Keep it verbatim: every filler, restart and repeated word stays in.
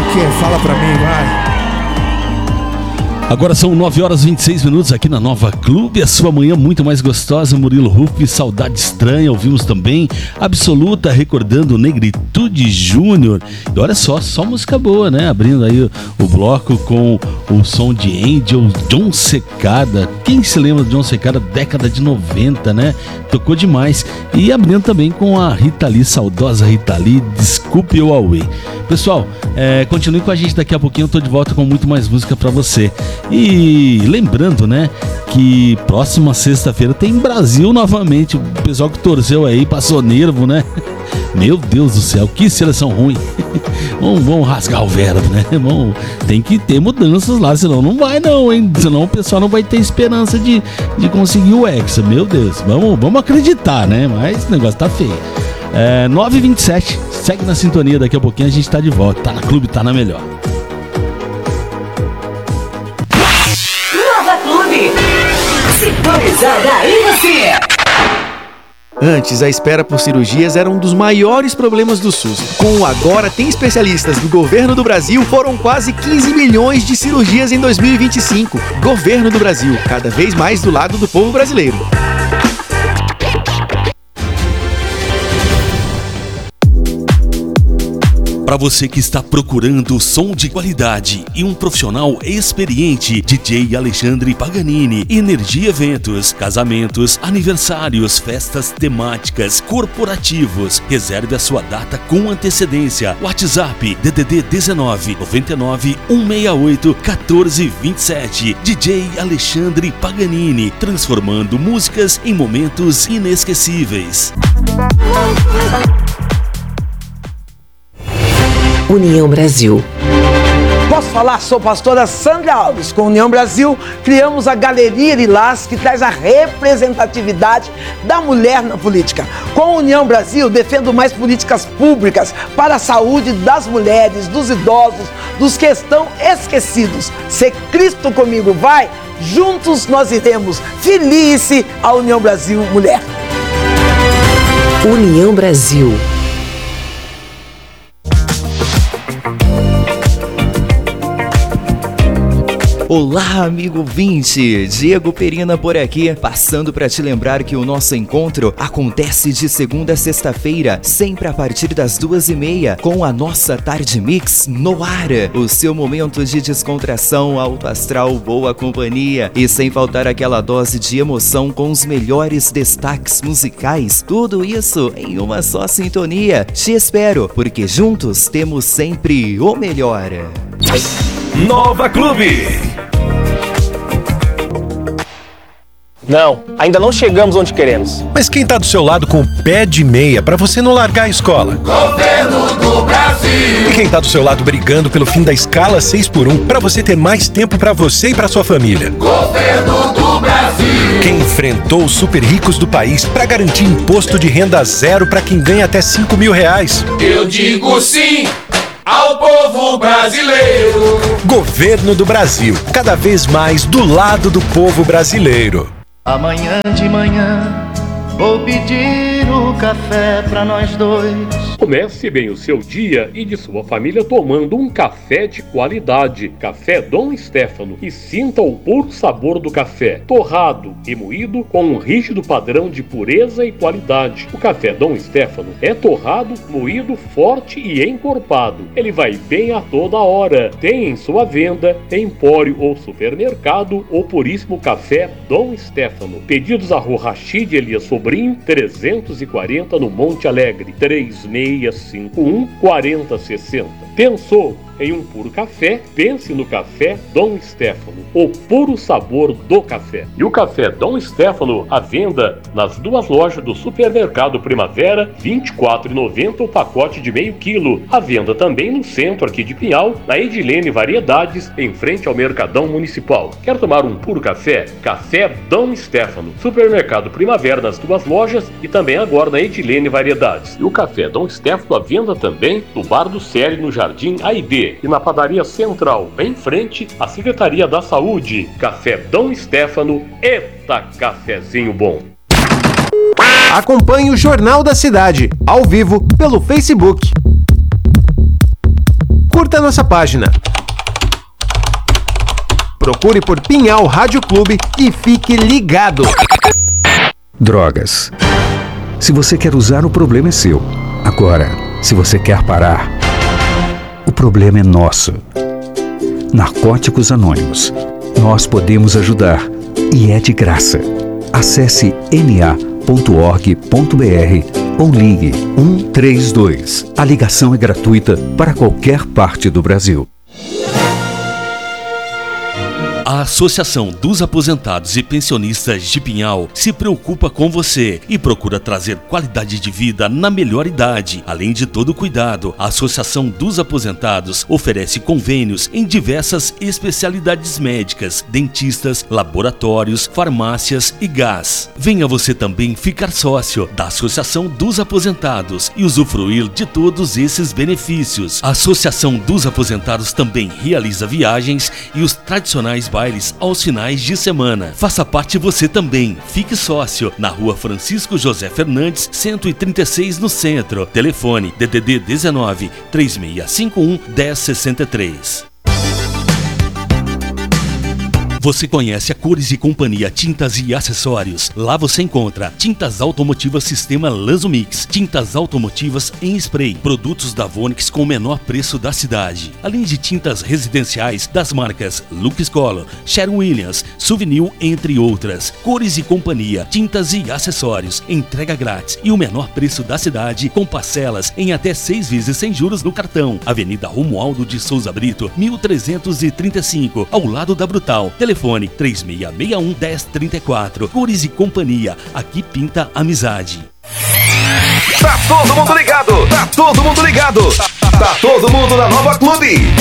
Pra quê? Fala pra mim, vai. Agora são nove horas e vinte e seis minutos aqui na Nova Clube, a sua manhã muito mais gostosa. Murilo Huff, Saudade Estranha, ouvimos também Absoluta, recordando Negritude Júnior. E olha só, só música boa, né? Abrindo aí o, o bloco com o som de Angel, John Secada. Quem se lembra de John Secada? Década de noventa, né? Tocou demais. E abrindo também com a Rita Lee, saudosa Rita Lee, Desculpe Eu Away. Pessoal, é, continue com a gente, daqui a pouquinho eu tô de volta com muito mais música pra você. E lembrando, né, que próxima sexta-feira tem Brasil novamente. O pessoal que torceu aí passou nervo, né? Meu Deus do céu, que seleção ruim. vamos, vamos rasgar o verbo, né? Vamos, tem que ter mudanças lá, senão não vai não, hein? Senão o pessoal não vai ter esperança de, de conseguir o Hexa. Meu Deus, vamos, vamos acreditar, né? Mas o negócio tá feio. É, nove e vinte e sete, segue na sintonia, daqui a pouquinho a gente tá de volta. Tá na Clube, tá na melhor. Nova Clube, sintonizada em você. Antes, a espera por cirurgias era um dos maiores problemas do SUS. Com o Agora Tem Especialistas do Governo do Brasil, foram quase quinze milhões de cirurgias em dois mil e vinte e cinco. Governo do Brasil, cada vez mais do lado do povo brasileiro. Para você que está procurando som de qualidade e um profissional experiente, D J Alexandre Paganini. Energia Eventos, casamentos, aniversários, festas temáticas, corporativos. Reserve a sua data com antecedência. WhatsApp D D D dezenove, noventa e nove, cento e sessenta e oito, quatorze vinte e sete. D J Alexandre Paganini, transformando músicas em momentos inesquecíveis. União Brasil. Posso falar? Sou pastora Sandra Alves. Com a União Brasil, criamos a Galeria Lilás, que traz a representatividade da mulher na política. Com a União Brasil, defendo mais políticas públicas para a saúde das mulheres, dos idosos, dos que estão esquecidos. Se Cristo comigo vai, juntos nós iremos. Felice a União Brasil Mulher. União Brasil. Olá, amigo ouvinte! Diego Perina por aqui, passando para te lembrar que o nosso encontro acontece de segunda a sexta-feira, sempre a partir das duas e meia, com a nossa Tarde Mix no ar. O seu momento de descontração, alto astral, boa companhia e sem faltar aquela dose de emoção com os melhores destaques musicais. Tudo isso em uma só sintonia. Te espero, porque juntos temos sempre o melhor. Nova Clube. Não, ainda não chegamos onde queremos. Mas quem tá do seu lado com o pé de meia pra você não largar a escola? Governo do Brasil. E quem tá do seu lado brigando pelo fim da escala seis por um pra você ter mais tempo pra você e pra sua família? Governo do Brasil. Quem enfrentou os super ricos do país pra garantir imposto de renda zero pra quem ganha até cinco mil reais? Eu digo sim ao povo brasileiro. Governo do Brasil, cada vez mais do lado do povo brasileiro. Amanhã de manhã vou pedir o café pra nós dois. Comece bem o seu dia e de sua família tomando um café de qualidade. Café Dom Stefano. E sinta o puro sabor do café. Torrado e moído com um rígido padrão de pureza e qualidade. O café Dom Stefano é torrado, moído, forte e encorpado. Ele vai bem a toda hora. Tem em sua venda, empório ou supermercado, o puríssimo café Dom Stefano. Pedidos a Rua Rachid Elias Sobrinho, trezentos e quarenta no Monte Alegre. três seis cinco um, quatro zero seis zero. Pensou em um puro café? Pense no café Dom Stefano, o puro sabor do café. E o café Dom Stefano à venda nas duas lojas do Supermercado Primavera, vinte e quatro reais e noventa centavos o pacote de meio quilo. À venda também no centro aqui de Pinhal, na Edilene Variedades, em frente ao Mercadão Municipal. Quer tomar um puro café? Café Dom Stefano. Supermercado Primavera nas duas lojas e também agora na Edilene Variedades. E o café Dom Stefano à venda também no Bar do Célio, no Jardim A I B. E na Padaria Central, em frente à Secretaria da Saúde. Café Dom Stefano, eita cafezinho bom! Acompanhe o Jornal da Cidade, ao vivo, pelo Facebook. Curta nossa página. Procure por Pinhal Rádio Clube e fique ligado. Drogas. Se você quer usar, o problema é seu. Agora, se você quer parar, o problema é nosso. Narcóticos Anônimos. Nós podemos ajudar e é de graça. Acesse n a ponto org ponto b r ou ligue um três dois. A ligação é gratuita para qualquer parte do Brasil. A Associação dos Aposentados e Pensionistas de Pinhal se preocupa com você e procura trazer qualidade de vida na melhor idade. Além de todo o cuidado, a Associação dos Aposentados oferece convênios em diversas especialidades médicas, dentistas, laboratórios, farmácias e gás. Venha você também ficar sócio da Associação dos Aposentados e usufruir de todos esses benefícios. A Associação dos Aposentados também realiza viagens e os tradicionais bailes aos finais de semana. Faça parte você também. Fique sócio na Rua Francisco José Fernandes, cento e trinta e seis, no centro. Telefone D D D dezenove, três seis cinco um, um zero seis três. Você conhece a Cores e Companhia Tintas e Acessórios? Lá você encontra tintas automotivas sistema Lanzomix, tintas automotivas em spray, produtos da Vonix com o menor preço da cidade, além de tintas residenciais das marcas Lux Color, Sherwin-Williams, Souvenir, entre outras. Cores e Companhia Tintas e Acessórios, entrega grátis e o menor preço da cidade, com parcelas em até seis vezes sem juros no cartão. Avenida Romualdo de Souza Brito, mil trezentos e trinta e cinco, ao lado da Brutal. Telefone três seis seis um, um zero três quatro. Cores e Companhia, aqui pinta amizade. Tá todo mundo ligado, tá todo mundo ligado, tá todo mundo na Nova Clube.